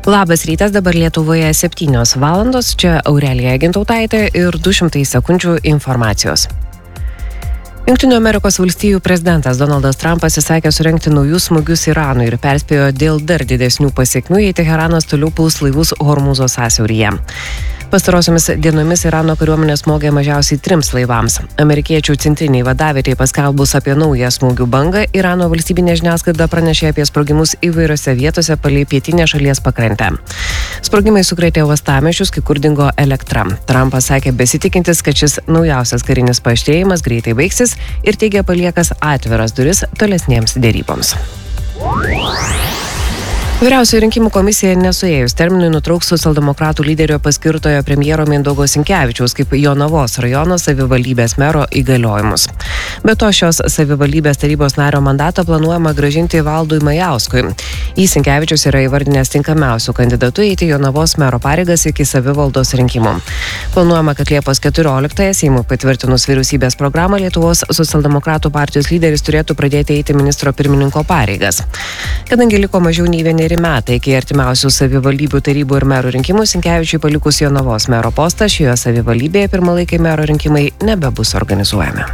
Labas rytas, dabar Lietuvoje 7 valandos, čia Aurelija Gintautaitė ir 200 sekundžių informacijos. Jungtinių Amerikos valstijų prezidentas Donaldas Trumpas įsakė surengti naujus smūgius Iranui ir perspėjo dėl dar didesnių pasekmių, jei Teheranas toliau puls laivus Hormūzo sąsiauryje. Pastarosiomis dienomis Irano kariuomenė smogė mažiausiai 3 laivams. Amerikiečių centriniai vadavietei paskelbus apie naują smūgių bangą, Irano valstybinė žiniasklaida pranešė apie sprogimus įvairiose vietose palei pietinę šalies pakrantę. Sprogimai sukrėtė uostamiesčius, kai kur dingo elektra. Trumpas sakė besitikintis, kad šis naujausias karinis paaštrėjimas greitai baigsis ir teigė paliekas atviras duris tolesnėms deryboms. Vyriausioji rinkimų komisija nesuėjus terminui nutrauks socialdemokratų lyderio paskirtojo premjero Mindaugo Sinkevičiaus kaip Jonavos rajono savivaldybės mero įgaliojimus. Be to, šios savivaldybės tarybos nario mandatą planuojama grąžinti Valdui Majauskui. Sinkevičius yra įvardinęs tinkamiausių kandidatų eiti Jonavos mero pareigas iki savivaldos rinkimų. Planuojama, kad Liepos 14-ąją Seimui patvirtinus vyriausybės programą Lietuvos socialdemokratų partijos lyderis turėtų pradėti eiti ministro pirmininko pareigas. Kadangi liko mažiau nei 1 metai iki artimiausių savivaldybių tarybų ir merų rinkimų, Sinkevičiui palikus Jonavos mero postą, šioje savivaldybėje pirmalaikiai mero rinkimai nebebus organizuojami.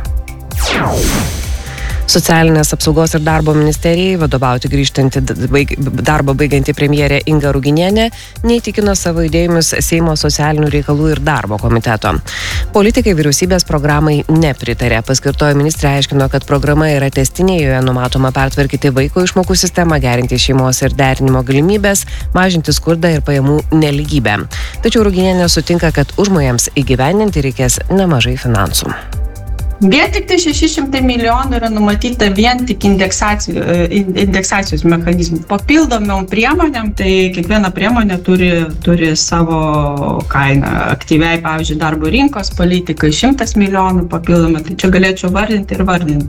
Socialinės apsaugos ir darbo ministerijai vadovauti grįžtanti darbą baigianti premjerė Inga Ruginienė neįtikino savo idėjomis Seimo socialinių reikalų ir darbo komiteto. Politikai vyriausybės programai nepritarė. Paskirtoji ministrė aiškino, kad programa yra tęstinė, joje numatoma pertvarkyti vaiko išmokų sistemą, gerinti šeimos ir derinimo galimybės, mažinti skurdą ir pajamų nelygybę. Tačiau Ruginienė sutinka, kad užmojams įgyvendinti reikės nemažai finansų. Vien tik 600 milijonų yra numatyta vien tik indeksacijos mechanizmų. Papildomom priemonėm, tai kiekviena priemonė turi savo kainą. Aktyviai, pavyzdžiui, darbo rinkos politikai 100 milijonų papildomai, tai čia galėčiau vardinti.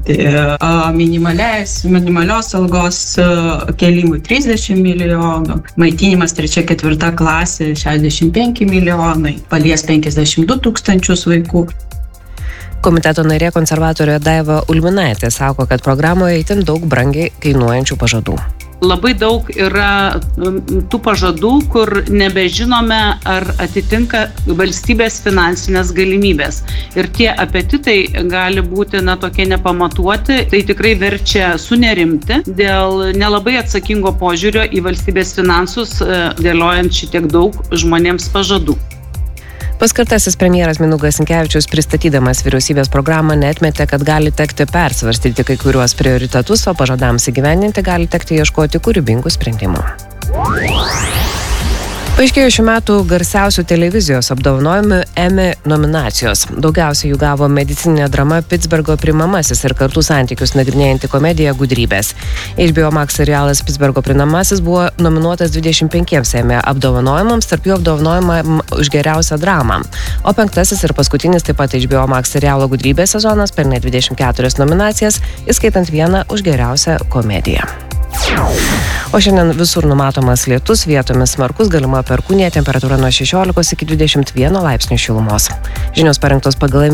Minimalios algos kėlimui 30 milijonų, maitinimas 3-4 klasė 65 milijonai, palies 52 tūkstančius vaikų. Komiteto narė konservatorė Daiva Ulminaitė sako, kad programoje itin daug brangiai kainuojančių pažadų. Labai daug yra tų pažadų, kur nebežinome, ar atitinka valstybės finansinės galimybės. Ir tie apetitai gali būti tokie nepamatuoti. Tai tikrai verčia sunerimti dėl nelabai atsakingo požiūrio į valstybės finansus, dėliojant šitiek daug žmonėms pažadų. Paskirtasis premjeras Mindaugas Sinkevičius pristatydamas vyriausybės programą neatmetė, kad gali tekti persvarstyti kai kuriuos prioritetus, o pažadams įgyvendinti gali tekti ieškoti kūrybingų sprendimų. Paaiškėjo šių metų garsiausių televizijos apdovanojimų Emmy nominacijos. Daugiausiai jų gavo medicininė drama Pitsbergo Priimamasis ir kartų santykius nagrinėjanti komedija Gudrybės. HBO Max serialas Pitsbergo Priimamasis buvo nominuotas 25 Emmy apdovanojimams, tarp jų apdovanojimą už geriausią dramą. O 5. ir paskutinis taip pat HBO Max serialo Gudrybės sezonas pelnė 24 nominacijas, įskaitant 1 už geriausią komediją. O šiandien visur numatomas lietus, vietomis smarkus, galima perkūnija, temperatūra nuo 16 iki 21 laipsnių šilumos. Žinios parengtos pagal